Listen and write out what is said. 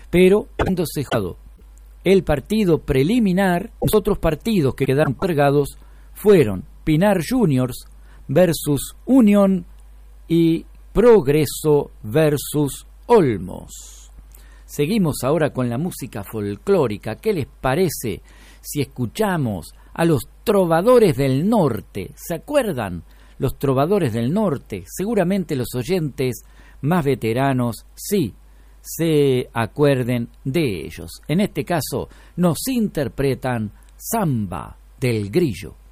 Pero cuando se jugó el partido preliminar, los otros partidos que quedaron postergados fueron Pinar Juniors versus Unión y Progreso versus Olmos. Seguimos ahora con la música folclórica. ¿Qué les parece si escuchamos a los Trovadores del Norte? ¿Se acuerdan? Los Trovadores del Norte. Seguramente los oyentes más veteranos sí se acuerden de ellos. En este caso nos interpretan Samba del Grillo.